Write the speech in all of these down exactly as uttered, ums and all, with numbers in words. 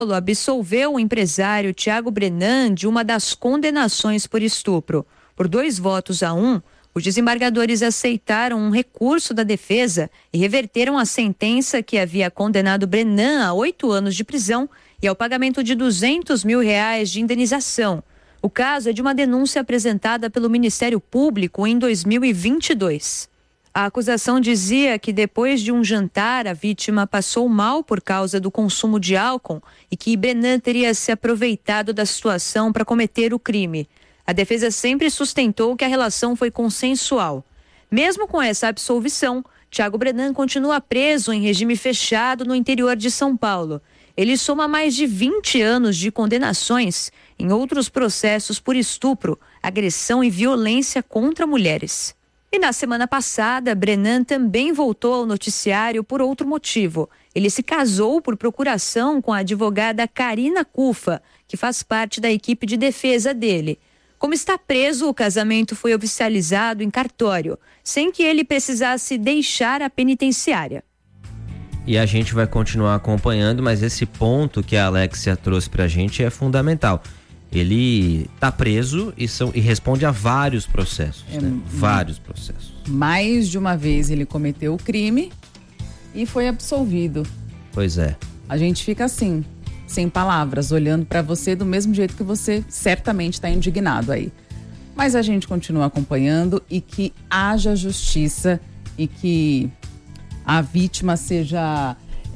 absolveu o empresário Thiago Brenan de uma das condenações por estupro. Por dois votos a um, os desembargadores aceitaram um recurso da defesa e reverteram a sentença que havia condenado Brenan a oito anos de prisão e ao pagamento de duzentos mil reais de indenização. O caso é de uma denúncia apresentada pelo Ministério Público em dois mil e vinte e dois. A acusação dizia que depois de um jantar a vítima passou mal por causa do consumo de álcool e que Brenan teria se aproveitado da situação para cometer o crime. A defesa sempre sustentou que a relação foi consensual. Mesmo com essa absolvição, Thiago Brenan continua preso em regime fechado no interior de São Paulo. Ele soma mais de vinte anos de condenações em outros processos por estupro, agressão e violência contra mulheres. E na semana passada, Brenan também voltou ao noticiário por outro motivo. Ele se casou por procuração com a advogada Karina Cufa, que faz parte da equipe de defesa dele. Como está preso, o casamento foi oficializado em cartório, sem que ele precisasse deixar a penitenciária. E a gente vai continuar acompanhando, mas esse ponto que a Alexia trouxe pra gente é fundamental. Ele está preso e, são, e responde a vários processos, é, né? Vários processos. Mais de uma vez ele cometeu o crime e foi absolvido. Pois é. A gente fica assim, sem palavras, olhando para você do mesmo jeito que você certamente está indignado aí. Mas a gente continua acompanhando e que haja justiça e que a vítima seja...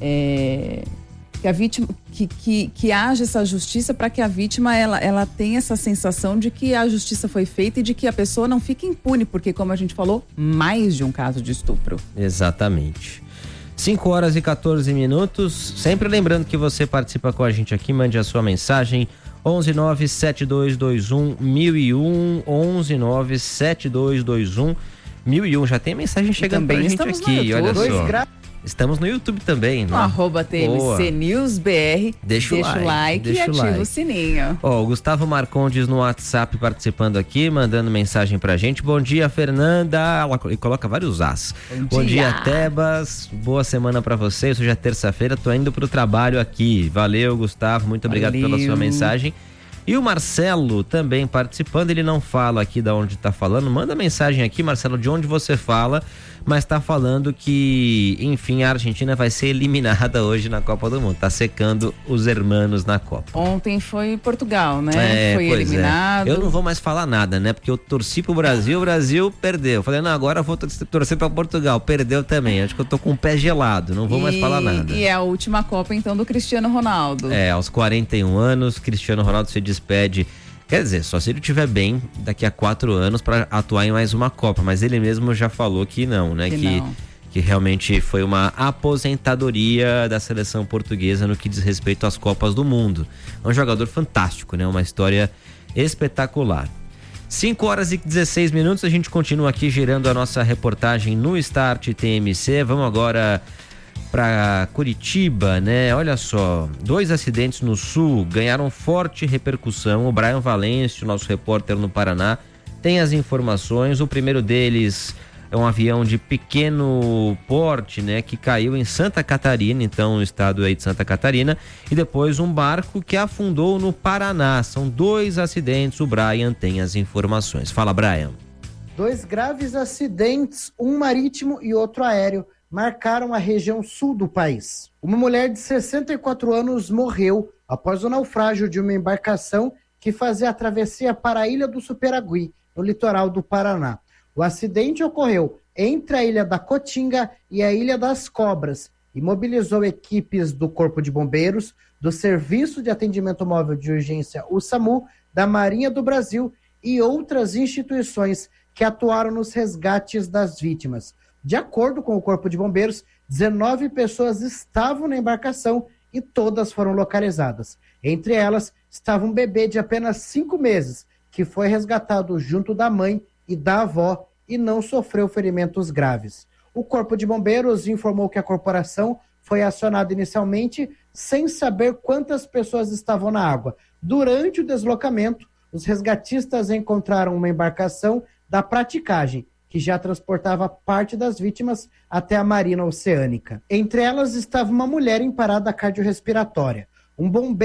É... Que, a vítima, que, que, que haja essa justiça para que a vítima ela, ela tenha essa sensação de que a justiça foi feita e de que a pessoa não fique impune, porque, como a gente falou, mais de um caso de estupro. Exatamente. cinco horas e quatorze minutos. Sempre lembrando que você participa com a gente aqui, mande a sua mensagem. onze nove sete dois dois um mil e um, onze nove sete dois dois um mil e um. Já tem mensagem chegando pra gente aqui, olha só. Gra- Estamos no YouTube também, né? No arroba T M C News B R. Deixa, deixa o like, like deixa e ativa like. o sininho. Ó, o Gustavo Marcondes no WhatsApp participando aqui, mandando mensagem pra gente. Bom dia, Fernanda. E coloca vários as. Bom, Bom dia. dia, Tebas. Boa semana pra vocês. Hoje é terça-feira, tô indo pro trabalho aqui. Valeu, Gustavo. Muito obrigado Valeu. pela sua mensagem. E o Marcelo também participando, ele não fala aqui de onde tá falando, manda mensagem aqui, Marcelo, de onde você fala, mas tá falando que, enfim, a Argentina vai ser eliminada hoje na Copa do Mundo, tá secando os hermanos na Copa. Ontem foi Portugal, né? É, foi eliminado. É. Eu não vou mais falar nada, né? Porque eu torci pro Brasil, o Brasil perdeu. Falei, não, agora eu vou torcer pra Portugal, perdeu também. Acho que eu tô com o pé gelado, não vou e, mais falar nada. E é a última Copa, então, do Cristiano Ronaldo. É, aos quarenta e um anos, Cristiano Ronaldo se despede. Quer dizer, só se ele estiver bem daqui a quatro anos para atuar em mais uma Copa, mas ele mesmo já falou que não, né? Que, que, não. que realmente foi uma aposentadoria da seleção portuguesa no que diz respeito às Copas do Mundo. É um jogador fantástico, né? Uma história espetacular. cinco horas e dezesseis minutos, a gente continua aqui girando a nossa reportagem no Start T M C. Vamos agora para Curitiba, né? Olha só, dois acidentes no sul ganharam forte repercussão. O Brian Valêncio, nosso repórter no Paraná, tem as informações. O primeiro deles é um avião de pequeno porte, né? Que caiu em Santa Catarina, então no estado aí de Santa Catarina, e depois um barco que afundou no Paraná. São dois acidentes, o Brian tem as informações. Fala, Brian. Dois graves acidentes, um marítimo e outro aéreo, marcaram a região sul do país. Uma mulher de sessenta e quatro anos morreu após o naufrágio de uma embarcação que fazia a travessia para a Ilha do Superagui, no litoral do Paraná. O acidente ocorreu entre a Ilha da Cotinga e a Ilha das Cobras e mobilizou equipes do Corpo de Bombeiros, do Serviço de Atendimento Móvel de Urgência, o SAMU, da Marinha do Brasil e outras instituições que atuaram nos resgates das vítimas. De acordo com o Corpo de Bombeiros, dezenove pessoas estavam na embarcação e todas foram localizadas. Entre elas, estava um bebê de apenas cinco meses, que foi resgatado junto da mãe e da avó e não sofreu ferimentos graves. O Corpo de Bombeiros informou que a corporação foi acionada inicialmente sem saber quantas pessoas estavam na água. Durante o deslocamento, os resgatistas encontraram uma embarcação da Praticagem, que já transportava parte das vítimas até a Marina Oceânica. Entre elas estava uma mulher em parada cardiorrespiratória. Um bombeiro